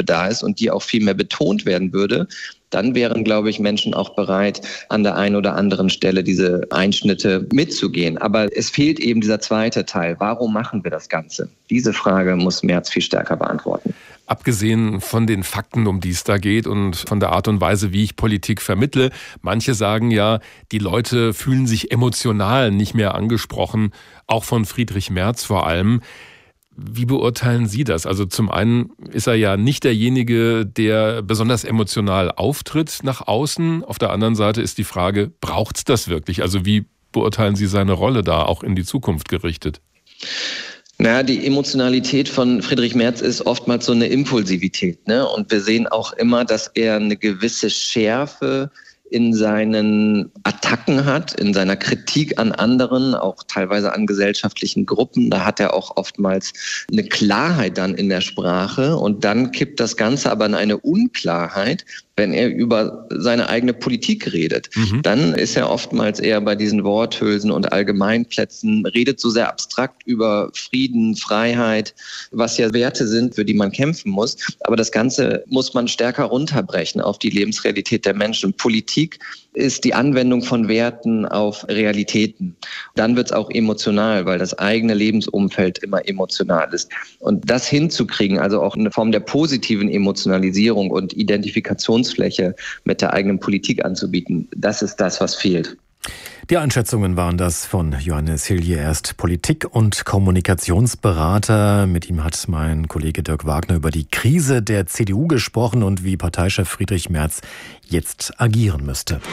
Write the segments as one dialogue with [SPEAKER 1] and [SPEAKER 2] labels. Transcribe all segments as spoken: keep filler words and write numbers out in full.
[SPEAKER 1] Perspektive da ist und die auch viel mehr betont werden würde, dann wären, glaube ich, Menschen auch bereit, an der einen oder anderen Stelle diese Einschnitte mitzugehen. Aber es fehlt eben dieser zweite Teil. Warum machen wir das Ganze? Diese Frage muss Merz viel stärker beantworten.
[SPEAKER 2] Abgesehen von den Fakten, um die es da geht und von der Art und Weise, wie ich Politik vermittle, manche sagen ja, die Leute fühlen sich emotional nicht mehr angesprochen, auch von Friedrich Merz vor allem. Wie beurteilen Sie das? Also zum einen ist er ja nicht derjenige, der besonders emotional auftritt nach außen. Auf der anderen Seite ist die Frage, braucht es das wirklich? Also wie beurteilen Sie seine Rolle da auch in die Zukunft gerichtet?
[SPEAKER 1] Naja, die Emotionalität von Friedrich Merz ist oftmals so eine Impulsivität, ne? Und wir sehen auch immer, dass er eine gewisse Schärfe in seinen Attacken hat, in seiner Kritik an anderen, auch teilweise an gesellschaftlichen Gruppen. Da hat er auch oftmals eine Klarheit dann in der Sprache und dann kippt das Ganze aber in eine Unklarheit, wenn er über seine eigene Politik redet. Mhm. Dann ist er oftmals eher bei diesen Worthülsen und Allgemeinplätzen, redet so sehr abstrakt über Frieden, Freiheit, was ja Werte sind, für die man kämpfen muss. Aber das Ganze muss man stärker runterbrechen auf die Lebensrealität der Menschen. Politik ist die Anwendung von Werten auf Realitäten. Dann wird es auch emotional, weil das eigene Lebensumfeld immer emotional ist. Und das hinzukriegen, also auch eine Form der positiven Emotionalisierung und Identifikationsfläche mit der eigenen Politik anzubieten, das ist das, was fehlt.
[SPEAKER 3] Die Einschätzungen waren das von Johannes Hilje. Er ist Politik- und Kommunikationsberater. Mit ihm hat mein Kollege Dirk Wagner über die Krise der C D U gesprochen und wie Parteichef Friedrich Merz jetzt agieren müsste.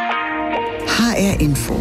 [SPEAKER 4] H R Info.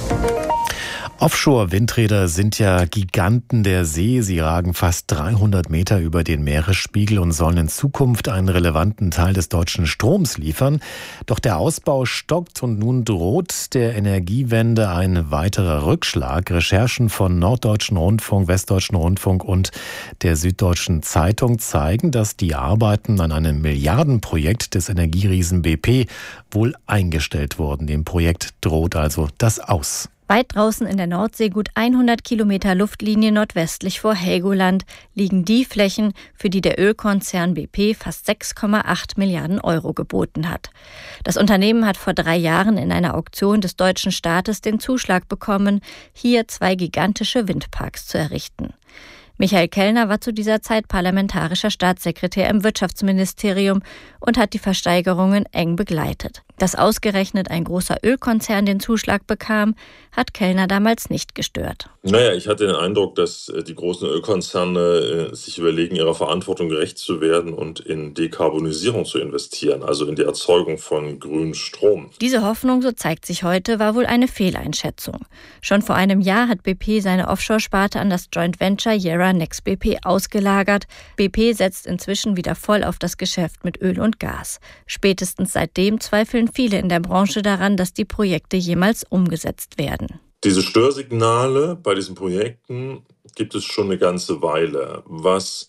[SPEAKER 3] Offshore-Windräder sind ja Giganten der See. Sie ragen fast dreihundert Meter über den Meeresspiegel und sollen in Zukunft einen relevanten Teil des deutschen Stroms liefern. Doch der Ausbau stockt und nun droht der Energiewende ein weiterer Rückschlag. Recherchen von Norddeutschen Rundfunk, Westdeutschen Rundfunk und der Süddeutschen Zeitung zeigen, dass die Arbeiten an einem Milliardenprojekt des Energieriesen B P wohl eingestellt wurden. Dem Projekt droht also das Aus.
[SPEAKER 5] Weit draußen in der Nordsee, gut hundert Kilometer Luftlinie nordwestlich vor Helgoland, liegen die Flächen, für die der Ölkonzern B P fast sechs Komma acht Milliarden Euro geboten hat. Das Unternehmen hat vor drei Jahren in einer Auktion des deutschen Staates den Zuschlag bekommen, hier zwei gigantische Windparks zu errichten. Michael Kellner war zu dieser Zeit parlamentarischer Staatssekretär im Wirtschaftsministerium und hat die Versteigerungen eng begleitet. Dass ausgerechnet ein großer Ölkonzern den Zuschlag bekam, hat Kellner damals nicht gestört.
[SPEAKER 6] Naja, ich hatte den Eindruck, dass die großen Ölkonzerne sich überlegen, ihrer Verantwortung gerecht zu werden und in Dekarbonisierung zu investieren, also in die Erzeugung von grünem Strom.
[SPEAKER 5] Diese Hoffnung, so zeigt sich heute, war wohl eine Fehleinschätzung. Schon vor einem Jahr hat B P seine Offshore-Sparte an das Joint Venture Yara Nex B P ausgelagert. B P setzt inzwischen wieder voll auf das Geschäft mit Öl und Gas. Spätestens seitdem zweifeln viele in der Branche daran, dass die Projekte jemals umgesetzt werden.
[SPEAKER 6] Diese Störsignale bei diesen Projekten gibt es schon eine ganze Weile. Was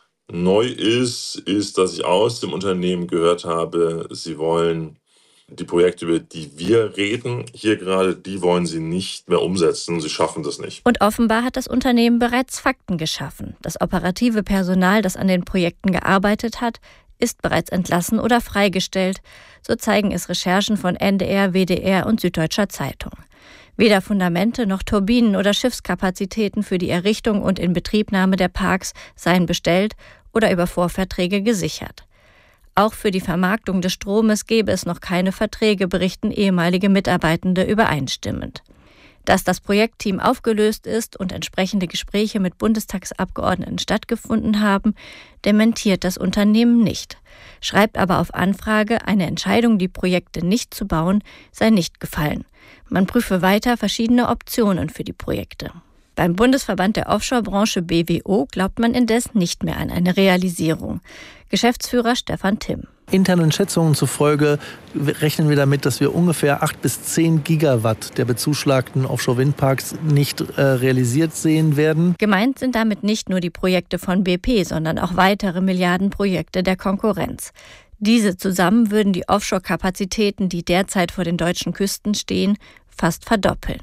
[SPEAKER 6] neu ist, ist, dass ich aus dem Unternehmen gehört habe, sie wollen die Projekte, über die wir reden, hier gerade, die wollen sie nicht mehr umsetzen. Sie schaffen das nicht.
[SPEAKER 5] Und offenbar hat das Unternehmen bereits Fakten geschaffen. Das operative Personal, das an den Projekten gearbeitet hat, ist bereits entlassen oder freigestellt. So zeigen es Recherchen von N D R, W D R und Süddeutscher Zeitung. Weder Fundamente noch Turbinen oder Schiffskapazitäten für die Errichtung und Inbetriebnahme der Parks seien bestellt oder über Vorverträge gesichert. Auch für die Vermarktung des Stromes gäbe es noch keine Verträge, berichten ehemalige Mitarbeitende übereinstimmend. Dass das Projektteam aufgelöst ist und entsprechende Gespräche mit Bundestagsabgeordneten stattgefunden haben, dementiert das Unternehmen nicht, schreibt aber auf Anfrage, eine Entscheidung, die Projekte nicht zu bauen, sei nicht gefallen. Man prüfe weiter verschiedene Optionen für die Projekte. Beim Bundesverband der Offshore-Branche B W O glaubt man indes nicht mehr an eine Realisierung. Geschäftsführer Stefan Timm.
[SPEAKER 7] Internen Schätzungen zufolge rechnen wir damit, dass wir ungefähr acht bis zehn Gigawatt der bezuschlagten Offshore-Windparks nicht äh, realisiert sehen werden.
[SPEAKER 5] Gemeint sind damit nicht nur die Projekte von B P, sondern auch weitere Milliardenprojekte der Konkurrenz. Diese zusammen würden die Offshore-Kapazitäten, die derzeit vor den deutschen Küsten stehen, fast verdoppeln.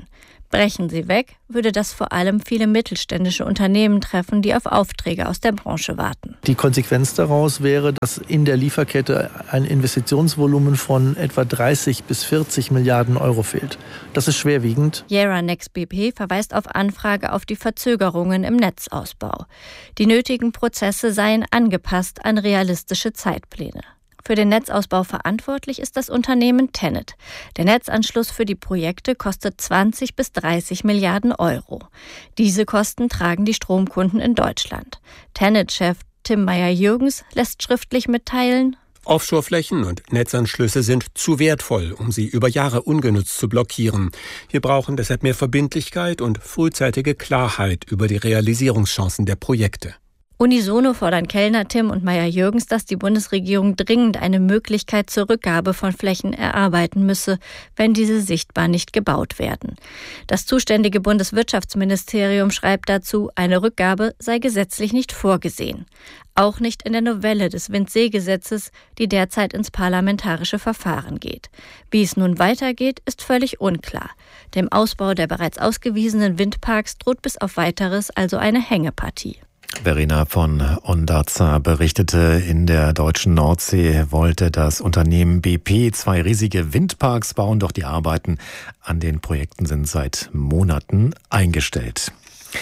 [SPEAKER 5] Brechen sie weg, würde das vor allem viele mittelständische Unternehmen treffen, die auf Aufträge aus der Branche warten.
[SPEAKER 7] Die Konsequenz daraus wäre, dass in der Lieferkette ein Investitionsvolumen von etwa dreißig bis vierzig Milliarden Euro fehlt. Das ist schwerwiegend.
[SPEAKER 5] Yara Next B P verweist auf Anfrage auf die Verzögerungen im Netzausbau. Die nötigen Prozesse seien angepasst an realistische Zeitpläne. Für den Netzausbau verantwortlich ist das Unternehmen TenneT. Der Netzanschluss für die Projekte kostet zwanzig bis dreißig Milliarden Euro. Diese Kosten tragen die Stromkunden in Deutschland. TenneT-Chef Tim Meyer-Jürgens lässt schriftlich mitteilen:
[SPEAKER 8] Offshore-Flächen und Netzanschlüsse sind zu wertvoll, um sie über Jahre ungenutzt zu blockieren. Wir brauchen deshalb mehr Verbindlichkeit und frühzeitige Klarheit über die Realisierungschancen der Projekte.
[SPEAKER 5] Unisono fordern Kellner, Tim und Meyer-Jürgens, dass die Bundesregierung dringend eine Möglichkeit zur Rückgabe von Flächen erarbeiten müsse, wenn diese sichtbar nicht gebaut werden. Das zuständige Bundeswirtschaftsministerium schreibt dazu, eine Rückgabe sei gesetzlich nicht vorgesehen. Auch nicht in der Novelle des Windseegesetzes, die derzeit ins parlamentarische Verfahren geht. Wie es nun weitergeht, ist völlig unklar. Dem Ausbau der bereits ausgewiesenen Windparks droht bis auf Weiteres also eine Hängepartie.
[SPEAKER 3] Verena von Ondarza berichtete, in der deutschen Nordsee wollte das Unternehmen B P zwei riesige Windparks bauen, doch die Arbeiten an den Projekten sind seit Monaten eingestellt.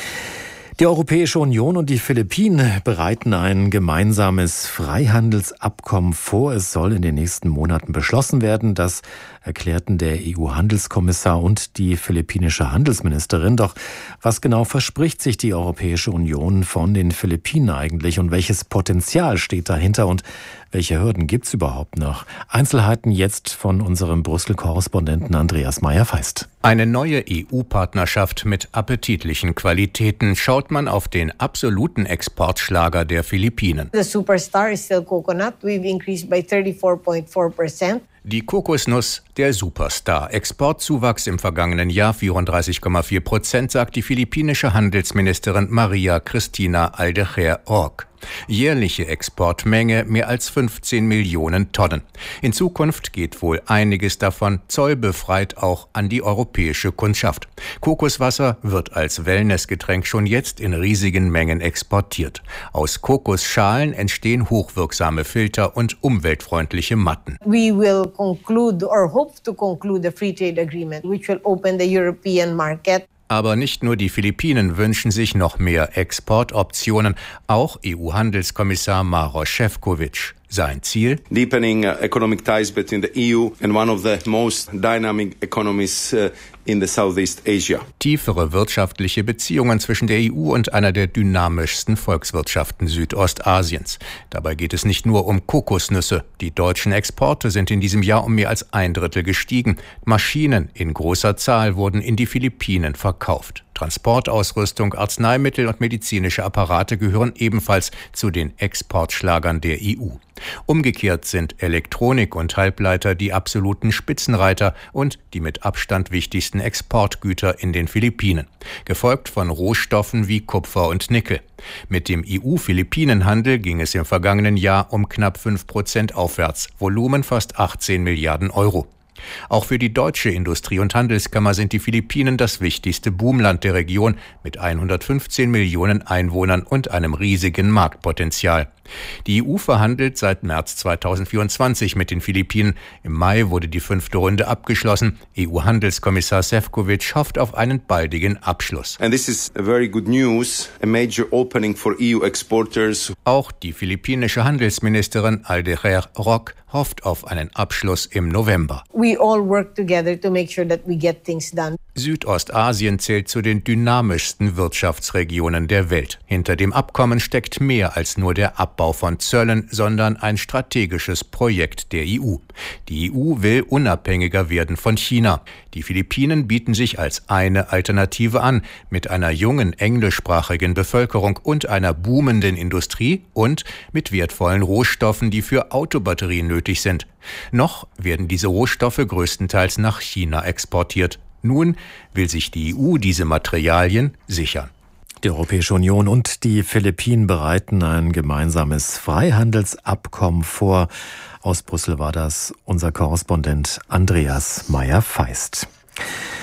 [SPEAKER 3] Die Europäische Union und die Philippinen bereiten ein gemeinsames Freihandelsabkommen vor. Es soll in den nächsten Monaten beschlossen werden. Das erklärten der E U-Handelskommissar und die philippinische Handelsministerin. Doch was genau verspricht sich die Europäische Union von den Philippinen eigentlich und welches Potenzial steht dahinter und welche Hürden gibt es überhaupt noch? Einzelheiten jetzt von unserem Brüssel-Korrespondenten Andreas Meyer-Feist.
[SPEAKER 9] Eine neue E U-Partnerschaft mit appetitlichen Qualitäten. Schaut man auf den absoluten Exportschlager der Philippinen.
[SPEAKER 10] The superstar is still coconut. We've increased by thirty-four point four percent.
[SPEAKER 9] Die Kokosnuss, der Superstar. Exportzuwachs im vergangenen Jahr vierunddreißig Komma vier Prozent, sagt die philippinische Handelsministerin Maria Cristina Aldejer-Roque. Jährliche Exportmenge mehr als fünfzehn Millionen Tonnen. In Zukunft geht wohl einiges davon zollbefreit auch an die europäische Kundschaft. Kokoswasser wird als Wellnessgetränk schon jetzt in riesigen Mengen exportiert. Aus Kokosschalen entstehen hochwirksame Filter und umweltfreundliche Matten.
[SPEAKER 10] We will conclude or hope to conclude a free trade agreement which will open the European market.
[SPEAKER 9] Aber nicht nur die Philippinen wünschen sich noch mehr Exportoptionen, auch E U-Handelskommissar Maroš Šefčovič. Sein Ziel?
[SPEAKER 11] Deepening uh, economic ties between the E U and one of the most dynamic economies uh, in the Southeast Asia.
[SPEAKER 9] Tiefere wirtschaftliche Beziehungen zwischen der E U und einer der dynamischsten Volkswirtschaften Südostasiens. Dabei geht es nicht nur um Kokosnüsse. Die deutschen Exporte sind in diesem Jahr um mehr als ein Drittel gestiegen. Maschinen in großer Zahl wurden in die Philippinen verkauft. Transportausrüstung, Arzneimittel und medizinische Apparate gehören ebenfalls zu den Exportschlagern der E U. Umgekehrt sind Elektronik und Halbleiter die absoluten Spitzenreiter und die mit Abstand wichtigsten Exportgüter in den Philippinen, gefolgt von Rohstoffen wie Kupfer und Nickel. Mit dem E U-Philippinen-Handel ging es im vergangenen Jahr um knapp fünf Prozent aufwärts, Volumen fast achtzehn Milliarden Euro. Auch für die deutsche Industrie- und Handelskammer sind die Philippinen das wichtigste Boomland der Region mit hundertfünfzehn Millionen Einwohnern und einem riesigen Marktpotenzial. Die E U verhandelt seit März zweitausendvierundzwanzig mit den Philippinen. Im Mai wurde die fünfte Runde abgeschlossen. E U-Handelskommissar Šefčovič hofft auf einen baldigen Abschluss.
[SPEAKER 11] And this is a very good news, a major opening for E U exporters.
[SPEAKER 9] Auch die philippinische Handelsministerin Aldejer-Roque hofft auf einen Abschluss im November.
[SPEAKER 10] We all work together to make sure that we get things done.
[SPEAKER 9] Südostasien zählt zu den dynamischsten Wirtschaftsregionen der Welt. Hinter dem Abkommen steckt mehr als nur der Abbau von Zöllen, sondern ein strategisches Projekt der E U. Die E U will unabhängiger werden von China. Die Philippinen bieten sich als eine Alternative an, mit einer jungen englischsprachigen Bevölkerung und einer boomenden Industrie und mit wertvollen Rohstoffen, die für Autobatterien nötig sind. Noch werden diese Rohstoffe größtenteils nach China exportiert. Nun will sich die E U diese Materialien sichern.
[SPEAKER 3] Die Europäische Union und die Philippinen bereiten ein gemeinsames Freihandelsabkommen vor. Aus Brüssel war das unser Korrespondent Andreas Meyer-Feist.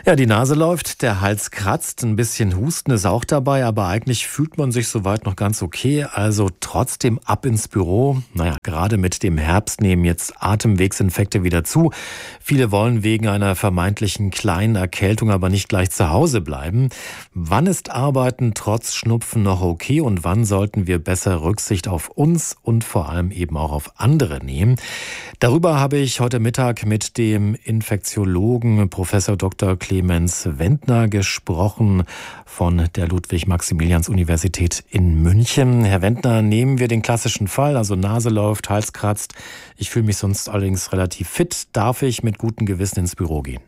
[SPEAKER 3] Ja, die Nase läuft, der Hals kratzt, ein bisschen Husten ist auch dabei, aber eigentlich fühlt man sich soweit noch ganz okay. Also trotzdem ab ins Büro. Naja, gerade mit dem Herbst nehmen jetzt Atemwegsinfekte wieder zu. Viele wollen wegen einer vermeintlichen kleinen Erkältung aber nicht gleich zu Hause bleiben. Wann ist Arbeiten trotz Schnupfen noch okay und wann sollten wir besser Rücksicht auf uns und vor allem eben auch auf andere nehmen? Darüber habe ich heute Mittag mit dem Infektiologen Professor Doktor Clemens Wendner gesprochen von der Ludwig-Maximilians-Universität in München. Herr Wendner, nehmen wir den klassischen Fall, also Nase läuft, Hals kratzt. Ich fühle mich sonst allerdings relativ fit. Darf ich mit gutem Gewissen ins Büro gehen?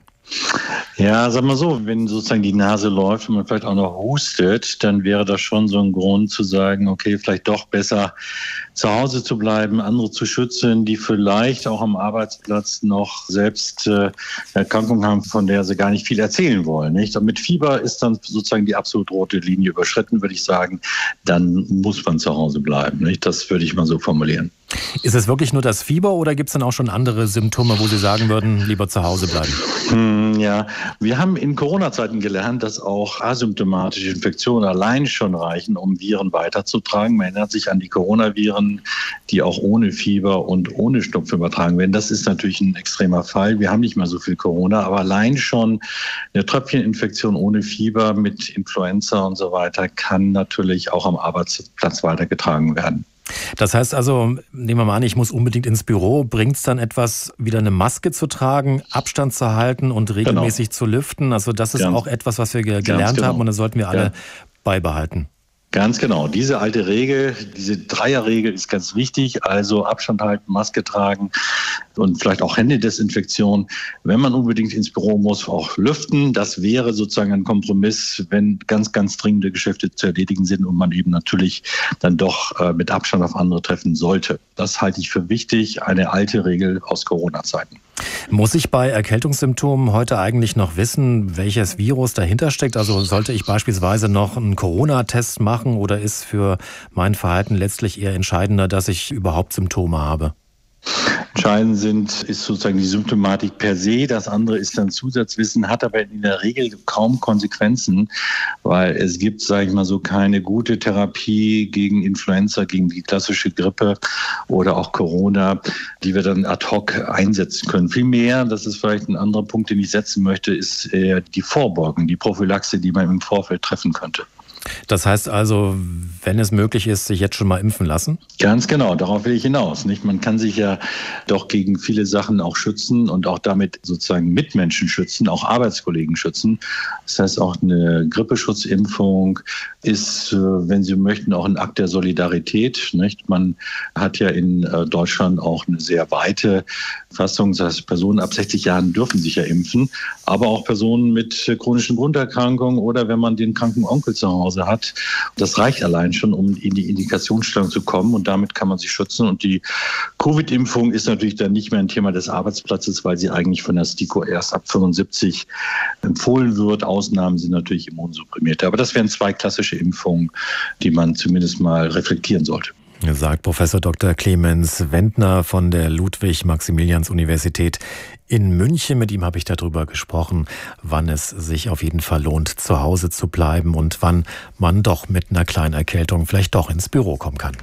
[SPEAKER 12] Ja, sag mal so, wenn sozusagen die Nase läuft und man vielleicht auch noch hustet, dann wäre das schon so ein Grund zu sagen, okay, vielleicht doch besser zu Hause zu bleiben, andere zu schützen, die vielleicht auch am Arbeitsplatz noch selbst äh, Erkrankungen haben, von der sie gar nicht viel erzählen wollen. Nicht? Und mit Fieber ist dann sozusagen die absolut rote Linie überschritten, würde ich sagen. Dann muss man zu Hause bleiben. Nicht? Das würde ich mal so formulieren.
[SPEAKER 3] Ist es wirklich nur das Fieber oder gibt es dann auch schon andere Symptome, wo Sie sagen würden, lieber zu Hause bleiben?
[SPEAKER 12] Hm, ja, wir haben in Corona-Zeiten gelernt, dass auch asymptomatische Infektionen allein schon reichen, um Viren weiterzutragen. Man erinnert sich an die Coronaviren, die auch ohne Fieber und ohne Schnupfen übertragen werden. Das ist natürlich ein extremer Fall. Wir haben nicht mehr so viel Corona, aber allein schon eine Tröpfcheninfektion ohne Fieber mit Influenza und so weiter kann natürlich auch am Arbeitsplatz weitergetragen werden.
[SPEAKER 3] Das heißt also, nehmen wir mal an, ich muss unbedingt ins Büro. Bringt es dann etwas, wieder eine Maske zu tragen, Abstand zu halten und regelmäßig genau. zu lüften? Also das ist ganz, auch etwas, was wir ge- gelernt genau. haben und das sollten wir alle ja. beibehalten.
[SPEAKER 12] Ganz genau. Diese alte Regel, diese Dreierregel ist ganz wichtig. Also Abstand halten, Maske tragen und vielleicht auch Händedesinfektion. Wenn man unbedingt ins Büro muss, auch lüften. Das wäre sozusagen ein Kompromiss, wenn ganz, ganz dringende Geschäfte zu erledigen sind und man eben natürlich dann doch äh, mit Abstand auf andere treffen sollte. Das halte ich für wichtig. Eine alte Regel aus Corona-Zeiten.
[SPEAKER 3] Muss ich bei Erkältungssymptomen heute eigentlich noch wissen, welches Virus dahinter steckt? Also sollte ich beispielsweise noch einen Corona-Test machen oder ist für mein Verhalten letztlich eher entscheidender, dass ich überhaupt Symptome habe?
[SPEAKER 12] Entscheidend sind, ist sozusagen die Symptomatik per se. Das andere ist dann Zusatzwissen, hat aber in der Regel kaum Konsequenzen, weil es gibt, sage ich mal so, keine gute Therapie gegen Influenza, gegen die klassische Grippe oder auch Corona, die wir dann ad hoc einsetzen können. Vielmehr, das ist vielleicht ein anderer Punkt, den ich setzen möchte, ist eher die Vorbeugung, die Prophylaxe, die man im Vorfeld treffen könnte.
[SPEAKER 3] Das heißt also, wenn es möglich ist, sich jetzt schon mal impfen lassen?
[SPEAKER 12] Ganz genau, darauf will ich hinaus. Nicht? Man kann sich ja doch gegen viele Sachen auch schützen und auch damit sozusagen Mitmenschen schützen, auch Arbeitskollegen schützen. Das heißt, auch eine Grippeschutzimpfung ist, wenn Sie möchten, auch ein Akt der Solidarität. Nicht? Man hat ja in Deutschland auch eine sehr weite Fassung. Das heißt, Personen ab sechzig Jahren dürfen sich ja impfen, aber auch Personen mit chronischen Grunderkrankungen oder wenn man den kranken Onkel zu Hause hat. Das reicht allein schon, um in die Indikationsstellung zu kommen und damit kann man sich schützen. Und die Covid-Impfung ist natürlich dann nicht mehr ein Thema des Arbeitsplatzes, weil sie eigentlich von der STIKO erst ab fünfundsiebzig empfohlen wird. Ausnahmen sind natürlich Immunsupprimierte. Aber das wären zwei klassische Impfungen, die man zumindest mal reflektieren sollte.
[SPEAKER 3] Sagt Professor Doktor Clemens Wendner von der Ludwig-Maximilians-Universität in München. Mit ihm habe ich darüber gesprochen, wann es sich auf jeden Fall lohnt, zu Hause zu bleiben und wann man doch mit einer kleinen Erkältung vielleicht doch ins Büro kommen kann.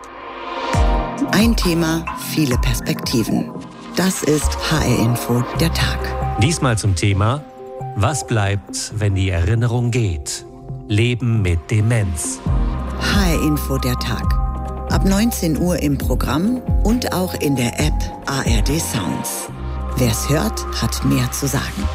[SPEAKER 4] Ein Thema, viele Perspektiven. Das ist H R-Info der Tag.
[SPEAKER 13] Diesmal zum Thema: Was bleibt, wenn die Erinnerung geht? Leben mit Demenz.
[SPEAKER 4] H R-Info der Tag. Ab neunzehn Uhr im Programm und auch in der App A R D Sounds. Wer's hört, hat mehr zu sagen.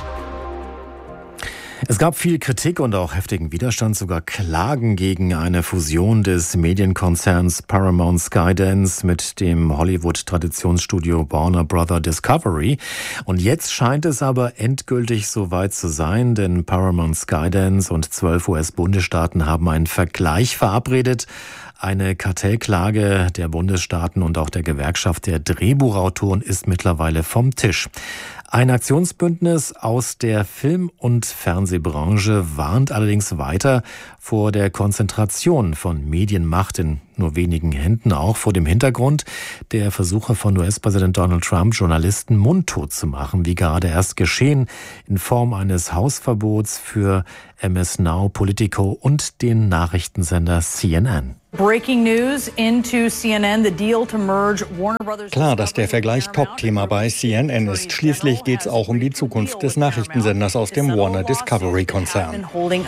[SPEAKER 3] Es gab viel Kritik und auch heftigen Widerstand, sogar Klagen gegen eine Fusion des Medienkonzerns Paramount Skydance mit dem Hollywood-Traditionsstudio Warner Brother Discovery. Und jetzt scheint es aber endgültig soweit zu sein, denn Paramount Skydance und zwölf U S-Bundesstaaten haben einen Vergleich verabredet. Eine Kartellklage der Bundesstaaten und auch der Gewerkschaft der Drehbuchautoren ist mittlerweile vom Tisch. Ein Aktionsbündnis aus der Film- und Fernsehbranche warnt allerdings weiter vor der Konzentration von Medienmacht in nur wenigen Händen, auch vor dem Hintergrund der Versuche von U S-Präsident Donald Trump, Journalisten mundtot zu machen, wie gerade erst geschehen, in Form eines Hausverbots für M S Now, Politico und den Nachrichtensender C N N.
[SPEAKER 14] Breaking news into C N N, the deal to merge Warner Brothers.
[SPEAKER 15] Klar, dass der Vergleich Top-Thema bei C N N ist. Schließlich geht es auch um die Zukunft des Nachrichtensenders aus dem Warner Discovery-Konzern.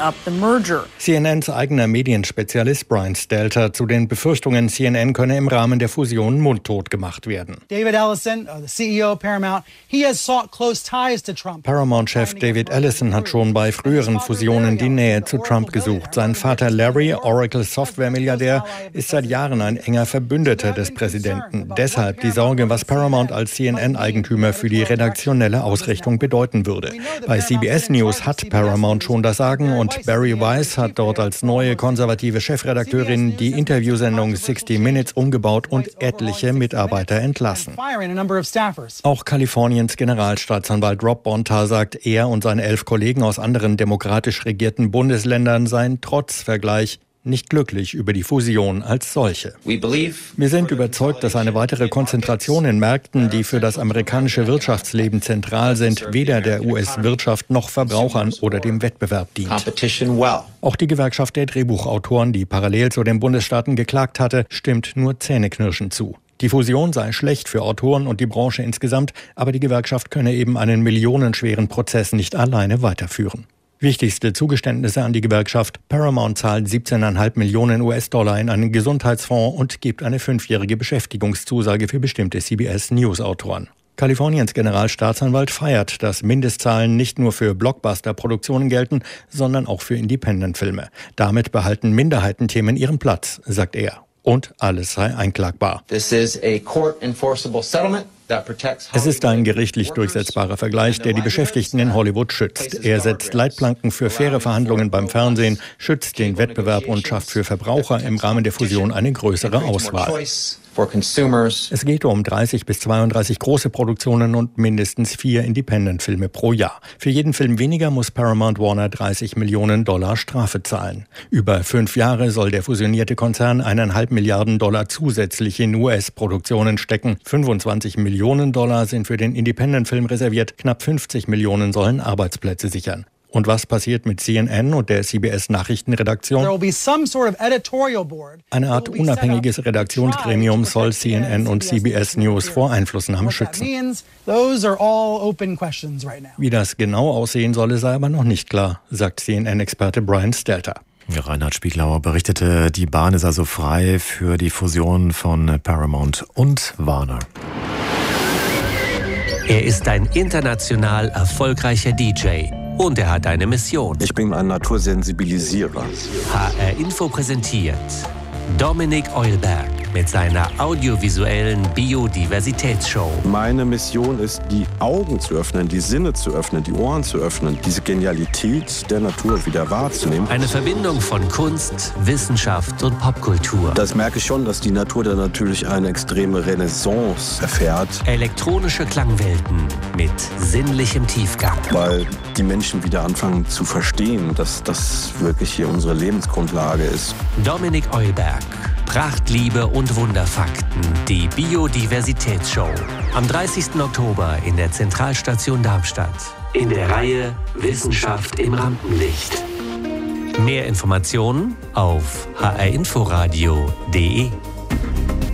[SPEAKER 15] C N Ns eigener Medienspezialist Brian Stelter zu den Befürchtungen, C N N könne im Rahmen der Fusion mundtot gemacht werden.
[SPEAKER 16] David Ellison, the C E O of Paramount, he has sought close ties to Trump.
[SPEAKER 15] Paramount-Chef David Ellison hat schon bei früheren Fusionen die Nähe zu Trump gesucht. Sein Vater Larry, Oracle-Software-Milliardär, ist seit Jahren ein enger Verbündeter des Präsidenten. Deshalb die Sorge, was Paramount als C N N-Eigentümer für die redaktionelle Ausrichtung bedeuten würde. Bei C B S News hat Paramount schon das Sagen und Barry Weiss hat dort als neue konservative Chefredakteurin die Interviewsendung sixty minutes umgebaut und etliche Mitarbeiter entlassen. Auch Kaliforniens Generalstaatsanwalt Rob Bonta sagt, er und seine elf Kollegen aus anderen demokratisch regierten Bundesländern seien trotz Vergleich nicht glücklich über die Fusion als solche. Wir sind überzeugt, dass eine weitere Konzentration in Märkten, die für das amerikanische Wirtschaftsleben zentral sind, weder der U S-Wirtschaft noch Verbrauchern oder dem Wettbewerb dient. Auch die Gewerkschaft der Drehbuchautoren, die parallel zu den Bundesstaaten geklagt hatte, stimmt nur zähneknirschend zu. Die Fusion sei schlecht für Autoren und die Branche insgesamt, aber die Gewerkschaft könne eben einen millionenschweren Prozess nicht alleine weiterführen. Wichtigste Zugeständnisse an die Gewerkschaft: Paramount zahlt siebzehn Komma fünf Millionen U S-Dollar in einen Gesundheitsfonds und gibt eine fünfjährige Beschäftigungszusage für bestimmte C B S News-Autoren. Kaliforniens Generalstaatsanwalt feiert, dass Mindestzahlen nicht nur für Blockbuster-Produktionen gelten, sondern auch für Independent-Filme. Damit behalten Minderheitenthemen ihren Platz, sagt er. Und alles sei einklagbar.
[SPEAKER 17] This is a court-enforceable settlement.
[SPEAKER 15] Es ist ein gerichtlich durchsetzbarer Vergleich, der die Beschäftigten in Hollywood schützt. Er setzt Leitplanken für faire Verhandlungen beim Fernsehen, schützt den Wettbewerb und schafft für Verbraucher im Rahmen der Fusion eine größere Auswahl. Es geht um dreißig bis zweiunddreißig große Produktionen und mindestens vier Independent-Filme pro Jahr. Für jeden Film weniger muss Paramount Warner dreißig Millionen Dollar Strafe zahlen. Über fünf Jahre soll der fusionierte Konzern eineinhalb Milliarden Dollar zusätzlich in U S-Produktionen stecken. fünfundzwanzig Millionen Dollar sind für den Independent-Film reserviert. Knapp fünfzig Millionen sollen Arbeitsplätze sichern. Und was passiert mit C N N und der C B S-Nachrichtenredaktion? Eine Art unabhängiges Redaktionsgremium soll C N N und C B S News vor Einflussnahme schützen. Wie das genau aussehen solle, sei aber noch nicht klar, sagt C N N-Experte Brian Stelter.
[SPEAKER 3] Reinhard Spieglauer berichtete, die Bahn ist also frei für die Fusion von Paramount und Warner.
[SPEAKER 13] Er ist ein international erfolgreicher D J. Und er hat eine Mission.
[SPEAKER 18] Ich bin ein Natursensibilisierer.
[SPEAKER 13] H R Info präsentiert Dominik Eulberg mit seiner audiovisuellen Biodiversitätsshow.
[SPEAKER 18] Meine Mission ist, die Augen zu öffnen, die Sinne zu öffnen, die Ohren zu öffnen, diese Genialität der Natur wieder wahrzunehmen.
[SPEAKER 13] Eine Verbindung von Kunst, Wissenschaft und Popkultur.
[SPEAKER 18] Das merke ich schon, dass die Natur da natürlich eine extreme Renaissance erfährt.
[SPEAKER 13] Elektronische Klangwelten mit sinnlichem Tiefgang.
[SPEAKER 18] Weil die Menschen wieder anfangen zu verstehen, dass das wirklich hier unsere Lebensgrundlage ist.
[SPEAKER 13] Dominik Eulberg. Pracht, Liebe und Wunderfakten. Die Biodiversitätsshow. Am dreißigsten Oktober in der Zentralstation Darmstadt. In der Reihe Wissenschaft im Rampenlicht. Mehr Informationen auf h r inforadio punkt d e.